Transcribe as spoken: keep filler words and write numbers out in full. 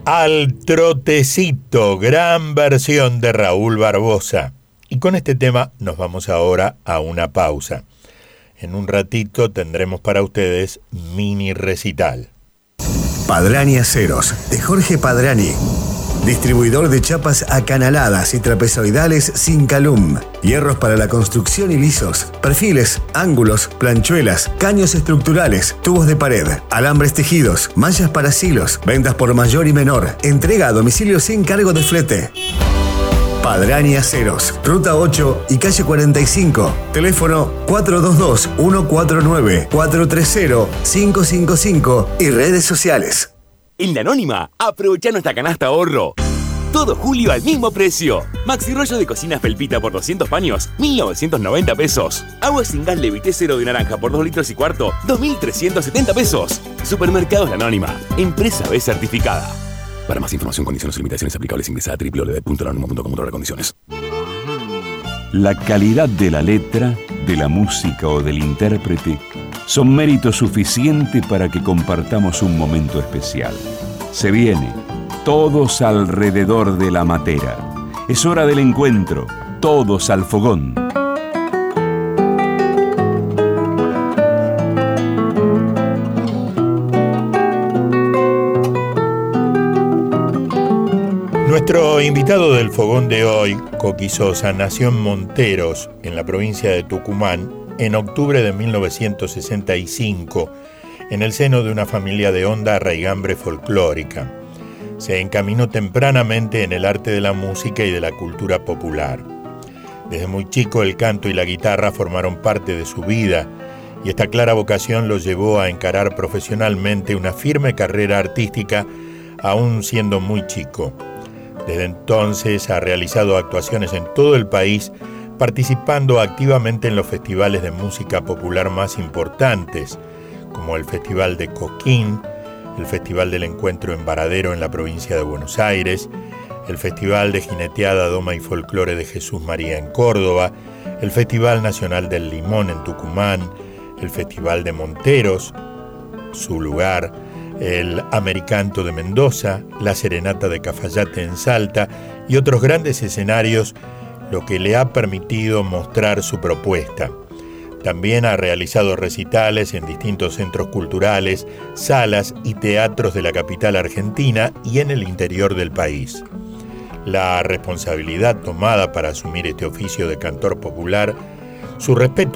Al trotecito, gran versión de Raúl Barbosa. Y con este tema nos vamos ahora a una pausa. En un ratito tendremos para ustedes mini recital. Padrani Aceros, de Jorge Padrani. Distribuidor de chapas acanaladas y trapezoidales sin calum. Hierros para la construcción y lisos. Perfiles, ángulos, planchuelas, caños estructurales, tubos de pared, alambres tejidos, mallas para silos. Ventas por mayor y menor. Entrega a domicilio sin cargo de flete. Padrani Aceros, Ruta ocho y Calle cuarenta y cinco. Teléfono cuatro dos dos, uno cuatro nueve, cuatro tres cero, cinco cinco cinco y redes sociales. En La Anónima, aprovecha nuestra canasta ahorro. Todo julio al mismo precio. Maxi rollo de cocina felpita por doscientos paños, mil novecientos noventa pesos. Agua sin gas Levité cero de naranja por dos litros y cuarto, dos mil trescientos setenta pesos. Supermercados La Anónima, empresa B certificada. Para más información, condiciones y limitaciones aplicables, ingresa a doble u doble u doble u punto lanónima punto com punto a r condiciones. La calidad de la letra, de la música o del intérprete son mérito suficiente para que compartamos un momento especial. Se viene, todos alrededor de la matera. Es hora del encuentro, todos al fogón. Nuestro invitado del fogón de hoy, Coqui Sosa, nació en Monteros, en la provincia de Tucumán, en octubre de mil novecientos sesenta y cinco, en el seno de una familia de honda raigambre folclórica. Se encaminó tempranamente en el arte de la música y de la cultura popular. Desde muy chico el canto y la guitarra formaron parte de su vida, y esta clara vocación lo llevó a encarar profesionalmente una firme carrera artística, aún siendo muy chico. Desde entonces ha realizado actuaciones en todo el país, participando activamente en los festivales de música popular más importantes, como el Festival de Cosquín, el Festival del Encuentro en Varadero en la provincia de Buenos Aires, el Festival de Jineteada, Doma y Folclore de Jesús María en Córdoba, el Festival Nacional del Limón en Tucumán, el Festival de Monteros, su lugar, el Americanto de Mendoza, la Serenata de Cafayate en Salta y otros grandes escenarios, lo que le ha permitido mostrar su propuesta. También ha realizado recitales en distintos centros culturales, salas y teatros de la capital argentina y en el interior del país. La responsabilidad tomada para asumir este oficio de cantor popular, su respeto